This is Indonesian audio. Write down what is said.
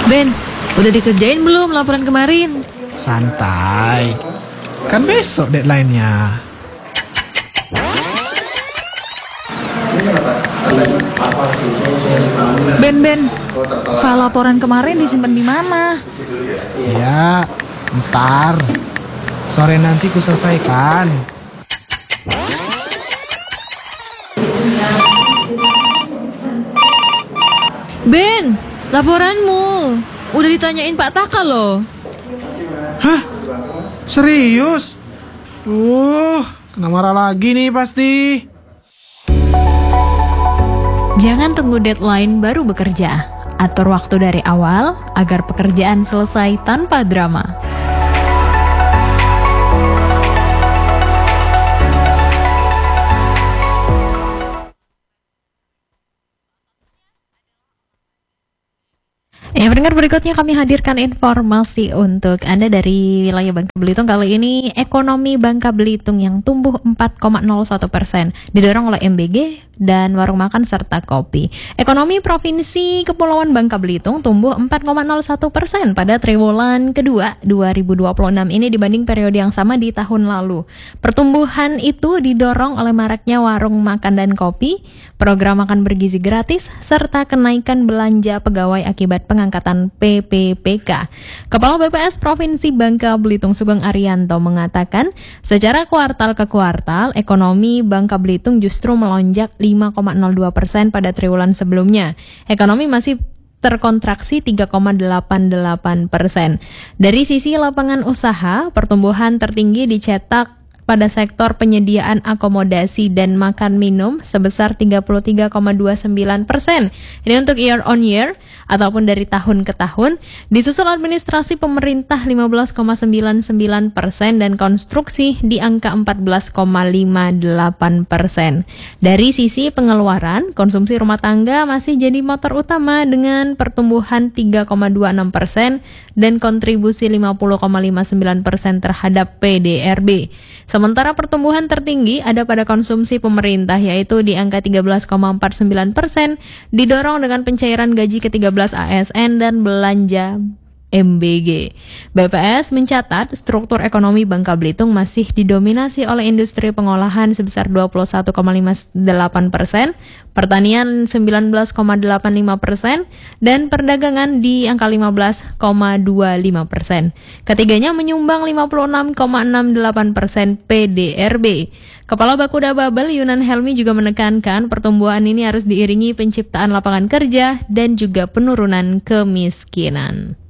Ben, udah dikerjain belum laporan kemarin? Santai, kan besok deadline-nya. Ben, file laporan kemarin disimpan di mana? Ya, ntar sore nanti ku selesaikan. Ben, laporanmu udah ditanyain Pak Taka loh. Hah? Serius? Kena marah lagi nih pasti. Jangan tunggu deadline baru bekerja. Atur waktu dari awal agar pekerjaan selesai tanpa drama. Ya, pendengar, berikutnya kami hadirkan informasi untuk Anda dari wilayah Bangka Belitung. Kali ini ekonomi Bangka Belitung yang tumbuh 4,01%, didorong oleh MBG dan warung makan serta kopi. Ekonomi Provinsi Kepulauan Bangka Belitung tumbuh 4,01% pada triwulan kedua 2026 ini dibanding periode yang sama di tahun lalu. Pertumbuhan itu didorong oleh maraknya warung makan dan kopi, program makan bergizi gratis, serta kenaikan belanja pegawai akibat pengangkatan PPPK. Kepala BPS Provinsi Bangka Belitung Sugeng Arianto mengatakan, secara kuartal ke kuartal, ekonomi Bangka Belitung justru melonjak 5,02% pada triwulan sebelumnya. Ekonomi masih terkontraksi 3,88%. Dari sisi lapangan usaha, pertumbuhan tertinggi dicetak pada sektor penyediaan akomodasi dan makan minum sebesar 33,29%. Ini untuk year on year ataupun dari tahun ke tahun. Disusul administrasi pemerintah 15,99% dan konstruksi di angka 14,58%. Dari sisi pengeluaran, konsumsi rumah tangga masih jadi motor utama dengan pertumbuhan 3,26% dan kontribusi 50,59% terhadap PDRB. Sementara pertumbuhan tertinggi ada pada konsumsi pemerintah, yaitu di angka 13,49%, didorong dengan pencairan gaji ke-13 ASN dan belanja MBG. BPS mencatat struktur ekonomi Bangka Belitung masih didominasi oleh industri pengolahan sebesar 21,58%, pertanian 19,85%, dan perdagangan di angka 15,25%. Ketiganya menyumbang 56,68% PDRB. Kepala Bakuda Babel Yunan Helmi juga menekankan pertumbuhan ini harus diiringi penciptaan lapangan kerja dan juga penurunan kemiskinan.